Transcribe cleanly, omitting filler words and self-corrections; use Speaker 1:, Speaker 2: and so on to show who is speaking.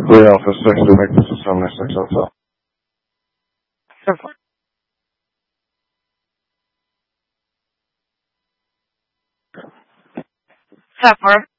Speaker 1: 3 Alpha 6 to make this a 76 hotel.
Speaker 2: 10-4.